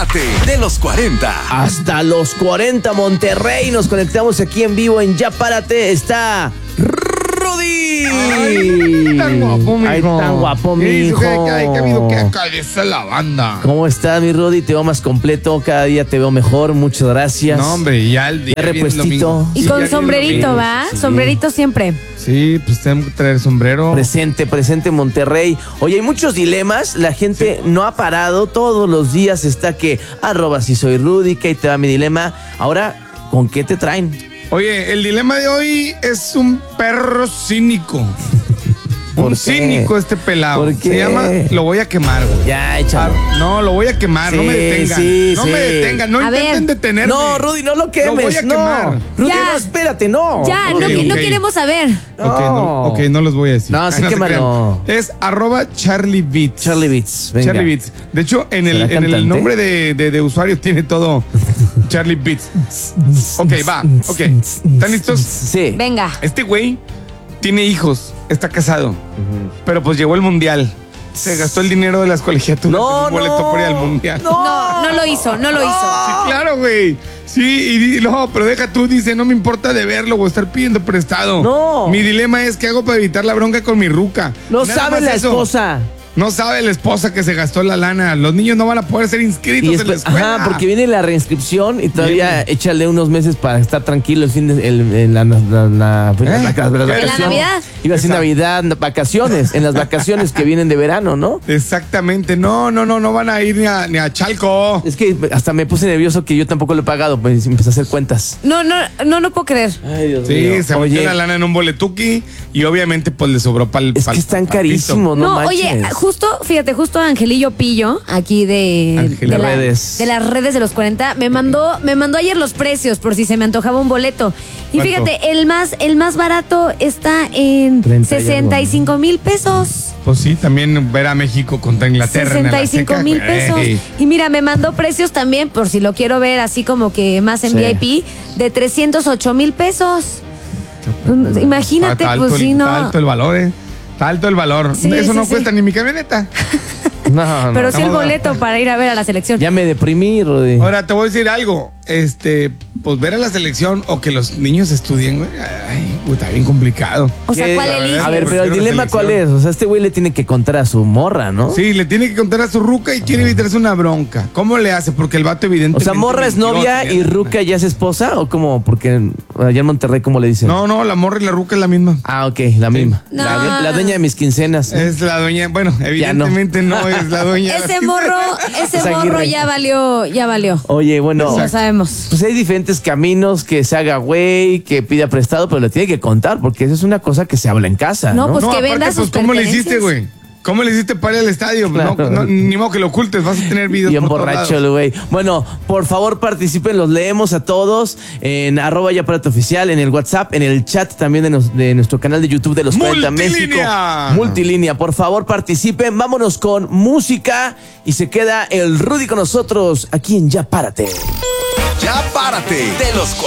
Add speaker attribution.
Speaker 1: Párate de los 40.
Speaker 2: Hasta los 40, Monterrey. Nos conectamos aquí en vivo en Ya Párate. Está Rudy.
Speaker 3: Ay, tan guapo, mijo.
Speaker 2: Ay, tan guapo, mijo.
Speaker 3: Ay, que ha habido que acá la banda.
Speaker 2: ¿Cómo estás, mi Rudy? Te veo más completo. Cada día te veo mejor. Muchas gracias.
Speaker 3: No, hombre, ya el día
Speaker 2: repuestito.
Speaker 4: Y con sombrerito, ¿va? Sí. Sombrerito siempre.
Speaker 3: Sí, pues tenemos que traer sombrero.
Speaker 2: Presente Monterrey. Oye, hay muchos dilemas. La gente no ha parado. Todos los días está que @si soy Rudy, que ahí te va mi dilema. Ahora, ¿con qué te traen?
Speaker 3: Oye, el dilema de hoy es un perro cínico. Un cínico este pelado.
Speaker 2: ¿Por qué?
Speaker 3: Se llama Lo voy a quemar, güey.
Speaker 2: Ya, échalo.
Speaker 3: No, lo voy a quemar,
Speaker 2: Sí,
Speaker 3: no me detengan.
Speaker 2: sí,
Speaker 3: no
Speaker 2: sí.
Speaker 3: me detengan, no
Speaker 4: A
Speaker 3: intenten
Speaker 4: ver.
Speaker 3: detenerme.
Speaker 2: No, Rudy, no lo quemes.
Speaker 3: Lo voy a quemar.
Speaker 2: Rudy,
Speaker 4: Ya.
Speaker 2: no, espérate, no.
Speaker 4: Ya,
Speaker 3: Ok,
Speaker 4: no
Speaker 3: ok.
Speaker 4: queremos saber.
Speaker 3: Ok, no los voy a decir.
Speaker 2: No, sí,
Speaker 3: se
Speaker 2: quémalo.
Speaker 3: crean. Es @CharlieBeats.
Speaker 2: Charlie Beats, venga.
Speaker 3: Charlie Beats. De hecho, en
Speaker 2: ¿Será
Speaker 3: el
Speaker 2: cantante?
Speaker 3: nombre de usuario tiene todo Charlie Beats. Ok, va. Ok. ¿Están listos?
Speaker 2: Sí.
Speaker 4: Venga.
Speaker 3: Este güey tiene hijos, está casado, pero pues llegó el mundial. Se gastó el dinero de las colegiaturas en un boleto para ir al mundial.
Speaker 4: No lo hizo.
Speaker 3: Sí, claro, güey. Sí, y no, pero deja tú, dice, no me importa deberlo o estar pidiendo prestado.
Speaker 2: No.
Speaker 3: Mi dilema es qué hago para evitar la bronca con mi ruca.
Speaker 2: No
Speaker 3: Nada
Speaker 2: sabe
Speaker 3: más
Speaker 2: la
Speaker 3: eso.
Speaker 2: esposa.
Speaker 3: No sabe la esposa que se gastó la lana. Los niños no van a poder ser inscritos en la escuela.
Speaker 2: Ajá, porque viene la reinscripción y todavía
Speaker 3: Viene.
Speaker 2: échale unos meses para estar tranquilo en la vacaciones.
Speaker 4: Navidad?
Speaker 2: Iba a decir Navidad, vacaciones, en las vacaciones que vienen de verano, ¿no?
Speaker 3: Exactamente. No van a ir ni a Chalco.
Speaker 2: Es que hasta me puse nervioso que yo tampoco lo he pagado, pues empecé a hacer cuentas.
Speaker 4: No puedo creer.
Speaker 2: Ay, Dios
Speaker 3: Sí, se
Speaker 2: Oye,
Speaker 3: metió la lana en un boletuki y obviamente pues le sobró para el
Speaker 2: es que están carísimos, no manches.
Speaker 4: Oye, justo Angelillo Pillo, aquí de las redes de los 40, me mandó ayer los precios por si se me antojaba un boleto. Y
Speaker 3: ¿Cuánto?
Speaker 4: fíjate, el más barato está en 65,000 pesos.
Speaker 3: Pues sí, también ver a México contra Inglaterra.
Speaker 4: 65,000 pesos. Y mira, me mandó precios también, por si lo quiero ver así como que más en
Speaker 2: Sí.
Speaker 4: VIP, de 308,000 pesos. Imagínate,
Speaker 3: Está
Speaker 4: pues sí, no.
Speaker 3: Está alto el valor, Está alto el valor.
Speaker 4: Sí,
Speaker 3: Eso
Speaker 4: sí,
Speaker 3: no
Speaker 4: sí.
Speaker 3: cuesta ni mi camioneta.
Speaker 2: No,
Speaker 4: Pero sí el
Speaker 3: estamos-
Speaker 4: boleto para ir a ver a la selección.
Speaker 2: ya me deprimí, Rudy.
Speaker 3: Ahora te voy a decir algo. Pues ver a la selección o que los niños estudien, güey. Ay, está bien complicado.
Speaker 4: O sea,
Speaker 2: ¿Qué?
Speaker 4: ¿cuál eliges?
Speaker 2: A ver, pero el
Speaker 3: Prefiero la
Speaker 2: dilema
Speaker 3: selección.
Speaker 2: ¿cuál es? O sea, este güey le tiene que contar a su morra, ¿no?
Speaker 3: Sí, le tiene que contar a su ruca y quiere evitarse una bronca. ¿Cómo le hace? Porque el vato
Speaker 2: O
Speaker 3: evidentemente...
Speaker 2: sea, morra es novia y ruca ya es esposa, ¿o cómo? Porque allá en Monterrey, ¿cómo le dicen?
Speaker 3: No, la morra y la ruca es la misma.
Speaker 2: Ah, ok, la misma.
Speaker 4: No.
Speaker 2: La dueña de mis quincenas.
Speaker 3: Es la dueña, bueno, evidentemente no es la dueña. de
Speaker 4: Ese
Speaker 3: las-
Speaker 4: morro ya valió.
Speaker 2: Oye, bueno,
Speaker 4: Lo sabemos.
Speaker 2: pues hay diferentes caminos, que se haga güey, que pida prestado, pero le tiene que contar, porque eso es una cosa que se habla en casa, ¿no?
Speaker 4: No, pues
Speaker 3: No,
Speaker 4: que
Speaker 3: aparte,
Speaker 4: venda sus
Speaker 3: ¿cómo le hiciste,
Speaker 4: pertenencias.
Speaker 3: güey? ¿Cómo le hiciste para ir al estadio?
Speaker 2: Claro.
Speaker 3: No, ni modo que lo ocultes, vas a tener videos
Speaker 2: Bien
Speaker 3: por todos
Speaker 2: borracho
Speaker 3: lados.
Speaker 2: el güey. Bueno, por favor participen, los leemos a todos en @yaparateoficial, en el WhatsApp, en el chat también de nuestro canal de YouTube de los 40 México.
Speaker 3: Multilínea.
Speaker 2: Multilínea, por favor participen, vámonos con música y se queda el Rudy con nosotros aquí en Ya Párate.
Speaker 1: Ya Párate de los 40.